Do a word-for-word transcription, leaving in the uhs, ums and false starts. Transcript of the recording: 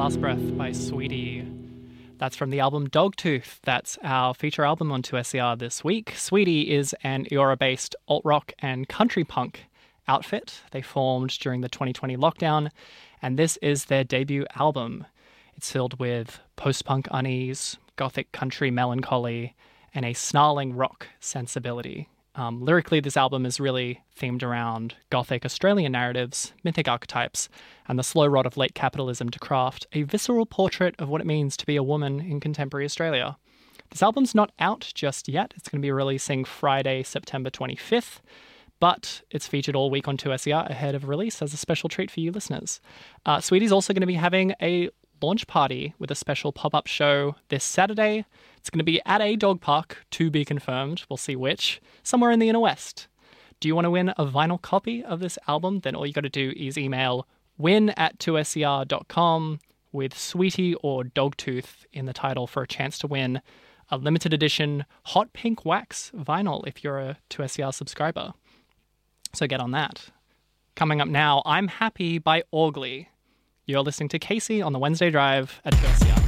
Last Breath by Sweetie. That's from the album Dogtooth. That's our feature album on two S E R this week. Sweetie is an Eora-based alt-rock and country punk outfit. They formed during the twenty twenty lockdown, and this is their debut album. It's filled with post-punk unease, gothic country melancholy, and a snarling rock sensibility. Um, lyrically, this album is really themed around gothic Australian narratives, mythic archetypes, and the slow rot of late capitalism to craft a visceral portrait of what it means to be a woman in contemporary Australia. This album's not out just yet. It's going to be releasing Friday, September twenty-fifth, but it's featured all week on two S E R ahead of release as a special treat for you listeners. Uh, Sweetie's also going to be having a launch party with a special pop-up show this Saturday. It's going to be at a dog park, to be confirmed, we'll see which, somewhere in the inner west. Do you want to win a vinyl copy of this album? Then all you got to do is email win at two S E R dot com with Sweetie or Dogtooth in the title for a chance to win a limited edition hot pink wax vinyl if you're a two S E R subscriber. So get on that. Coming up now, I'm Happy by Orgly. You're listening to Casey on the Wednesday Drive at two S E R.